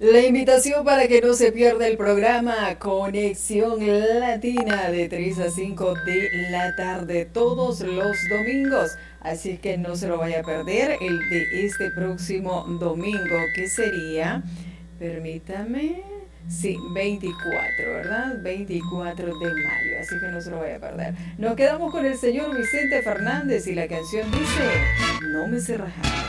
La invitación para que no se pierda el programa Conexión Latina de 3 a 5 de la tarde todos los domingos. Así que no se lo vaya a perder el de este próximo domingo, que sería, permítame, sí, 24, ¿verdad? 24 de mayo, así que no se lo vaya a perder. Nos quedamos con el señor Vicente Fernández y la canción dice, No me sé rajar.